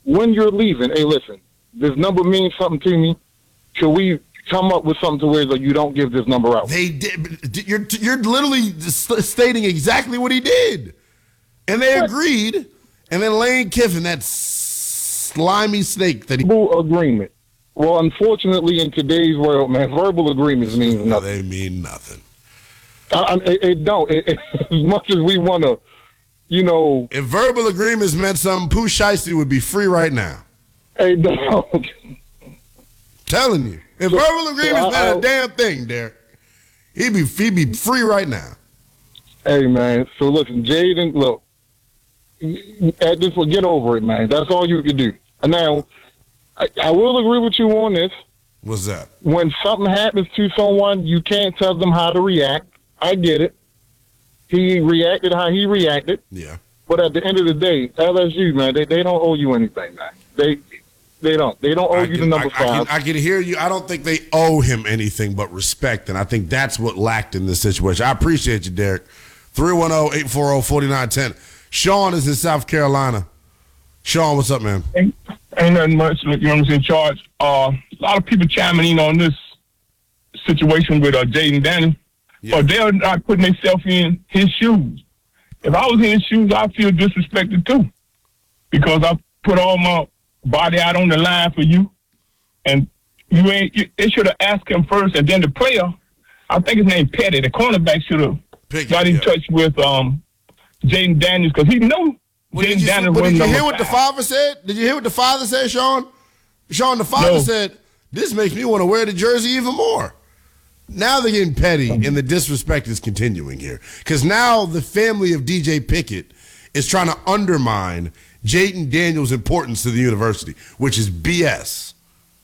when you're leaving, hey, listen, this number means something to me. Should we come up with something to where like, you don't give this number out? They did. You're literally stating exactly what he did, and they agreed. And then Lane Kiffin, that slimy snake that he. Verbal agreement. Well, unfortunately, in today's world, man, verbal agreements mean nothing. They mean nothing. It don't. As much as we want to, If verbal agreements meant something, Pooh Shiesty would be free right now. Hey, don't. Telling you. If verbal agreements meant a damn thing, Derek, he'd be free right now. Hey, man. So, listen, Jaden, look. At this point, get over it, man. That's all you can do. Now, I will agree with you on this. What's that? When something happens to someone, you can't tell them how to react. I get it. He reacted how he reacted. Yeah. But at the end of the day, LSU, man, they don't owe you anything, man. They don't. They don't owe you the number 5. I can hear you. I don't think they owe him anything but respect, and I think that's what lacked in this situation. I appreciate you, Derek. 310-840-4910. Sean is in South Carolina. Sean, what's up, man? Ain't nothing much. You know what's in charge. A lot of people chiming in on this situation with Jaden Daniels. Yeah. But they're not putting themselves in his shoes. If I was in his shoes, I'd feel disrespected too. Because I put all my body out on the line for you. And they should have asked him first. And then the player, I think his name Petty, the cornerback should have got in touch with Jaden Daniels because he knew Jaden Daniels wasn't Did you hear what the father said? Did you hear what the father said, Sean? Sean, the father said, this makes me want to wear the jersey even more. Now they're getting petty, and the disrespect is continuing here. Because now the family of DJ Pickett is trying to undermine Jaden Daniels' importance to the university, which is BS.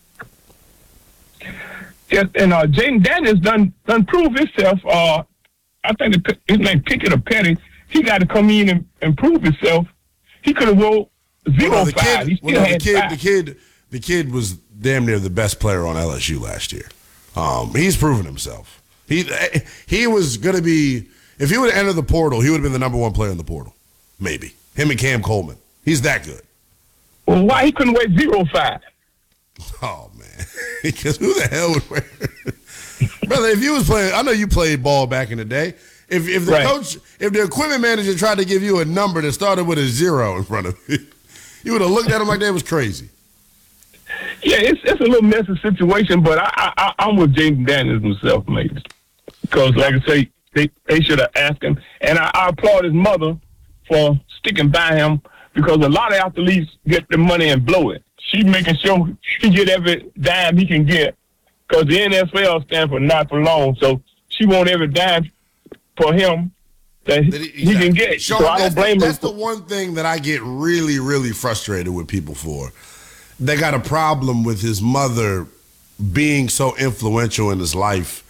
Yes, and Jaden Daniels done prove himself. I think his name Pickett or Petty. He got to come in and prove himself. He could have rolled 0-5. He still had 5. The kid was damn near the best player on LSU last year. He's proven himself. He was going to be, if he would have entered the portal, he would have been the number 1 player in the portal. Maybe. Him and Cam Coleman. He's that good. Well, why he couldn't wear 0-5? Oh, man. Because who the hell would wear Brother, if you was playing, I know you played ball back in the day. If the coach, if the equipment manager tried to give you a number that started with a 0 in front of it, you would have looked at him like that was crazy. Yeah, it's a little messy situation, but I'm with Jaden Daniels himself, maybe. Because, like I say, they should have asked him. And I applaud his mother for sticking by him because a lot of athletes get the money and blow it. She's making sure he get every dime he can get because the NFL stands for not for long. So she wants every dime for him that he can get. Sean, so I don't blame him. That's the one thing that I get really, really frustrated with people for. They got a problem with his mother being so influential in his life.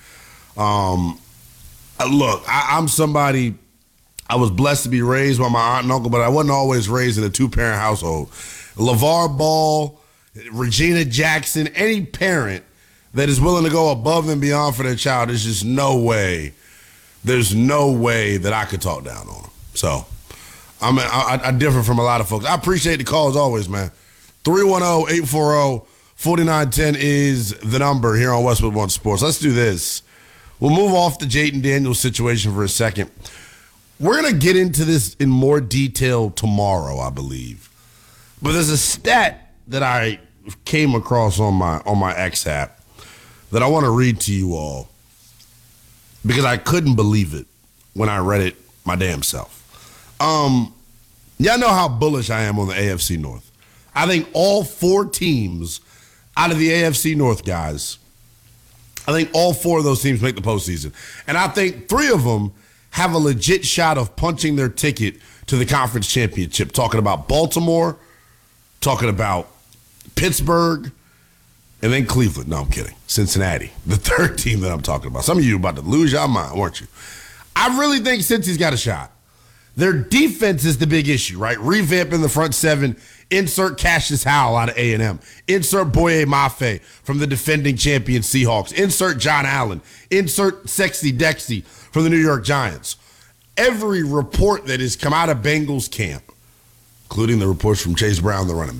Look, I'm somebody, I was blessed to be raised by my aunt and uncle, but I wasn't always raised in a 2-parent household. LeVar Ball, Regina Jackson, any parent that is willing to go above and beyond for their child, there's just no way. There's no way that I could talk down on them. So I differ from a lot of folks. I appreciate the call as always, man. 310-840-4910 is the number here on Westwood One Sports. Let's do this. We'll move off the Jaden Daniels situation for a second. We're going to get into this in more detail tomorrow, I believe. But there's a stat that I came across on my X app that I want to read to you all because I couldn't believe it when I read it my damn self. Y'all know how bullish I am on the AFC North. I think all 4 teams out of the AFC North, guys, I think all 4 of those teams make the postseason. And I think 3 of them have a legit shot of punching their ticket to the conference championship. Talking about Baltimore, talking about Pittsburgh, and then Cleveland. No, I'm kidding. Cincinnati, the 3rd team that I'm talking about. Some of you are about to lose your mind, weren't you? I really think Cincy's got a shot. Their defense is the big issue, right? Revamping the front 7. Insert Cassius Howell out of A&M. Insert Boye Mafe from the defending champion Seahawks. Insert John Allen. Insert Sexy Dexy from the New York Giants. Every report that has come out of Bengals camp, including the reports from Chase Brown, the running